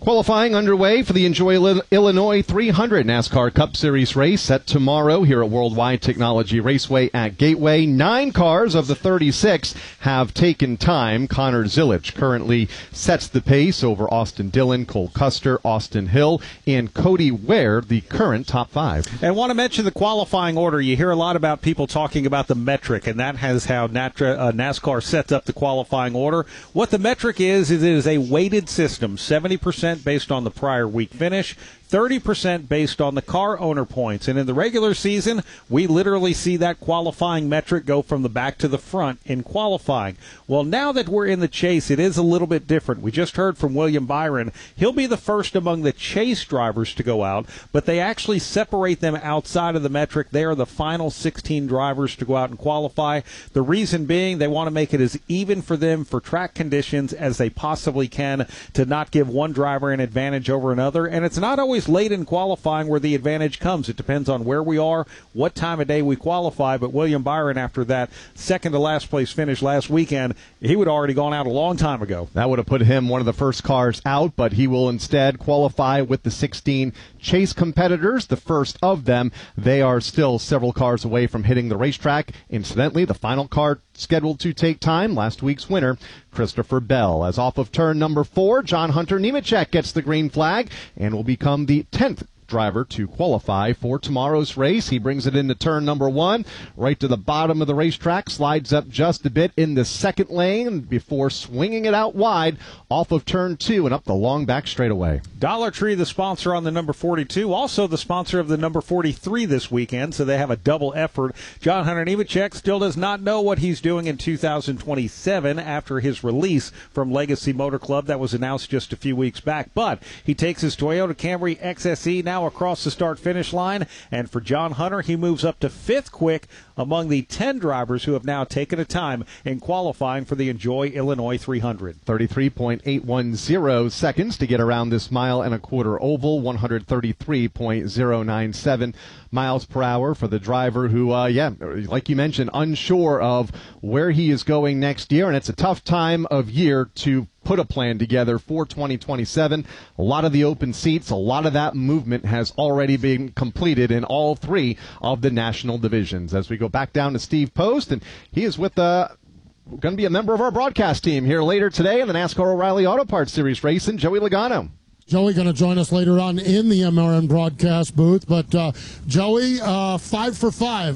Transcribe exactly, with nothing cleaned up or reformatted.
Qualifying underway for the Enjoy Illinois three hundred NASCAR Cup Series race set tomorrow here at Worldwide Technology Raceway at Gateway. Nine cars of the thirty-six have taken time. Connor Zilic currently sets the pace over Austin Dillon, Cole Custer, Austin Hill, and Cody Ware, the current top five. And I want to mention the qualifying order. You hear a lot about people talking about the metric, and that has how Natra, uh, NASCAR sets up the qualifying order. What the metric is, is it is a weighted system, seventy percent based on the prior week finish, thirty percent based on the car owner points. And in the regular season, we literally see that qualifying metric go from the back to the front in qualifying. Well, now that we're in the chase, it is a little bit different. We just heard from William Byron. He'll be the first among the chase drivers to go out, but they actually separate them outside of the metric. They are the final sixteen drivers to go out and qualify. The reason being they want to make it as even for them for track conditions as they possibly can to not give one driver an advantage over another. And it's not always late in qualifying where the advantage comes. It depends on where we are, what time of day we qualify. But William Byron, after that second to last place finish last weekend, he would have already gone out a long time ago. That would have put him one of the first cars out, but he will instead qualify with the sixteen chase competitors. The first of them, they are still several cars away from hitting the racetrack. Incidentally, the final car scheduled to take time, last week's winner, Christopher Bell. As off of turn number four, John Hunter Nemechek gets the green flag and will become the tenth driver to qualify for tomorrow's race. He brings it into turn number one, right to the bottom of the racetrack, slides up just a bit in the second lane before swinging it out wide off of turn two and up the long back straightaway. Dollar Tree, the sponsor on the number forty-two, also the sponsor of the number forty-three this weekend, so they have a double effort. John Hunter Nemechek still does not know what he's doing in two thousand twenty-seven after his release from Legacy Motor Club. That was announced just a few weeks back, but he takes his Toyota Camry X S E now across the start-finish line, and for John Hunter, he moves up to fifth quick among the ten drivers who have now taken a time in qualifying for the Enjoy Illinois three hundred. thirty-three point eight one zero seconds to get around this mile and a quarter oval, one hundred thirty-three point zero nine seven miles per hour for the driver who, uh, yeah, like you mentioned, unsure of where he is going next year, and it's a tough time of year to put a plan together for twenty twenty-seven. A lot of the open seats, a lot of that movement has already been completed in all three of the national divisions. As we go back down to Steve Post, and he is with the going to be a member of our broadcast team here later today in the NASCAR O'Reilly Auto Parts Series racing, Joey Logano. Joey going to join us later on in the M R N broadcast booth. But, uh, Joey, uh, five for five.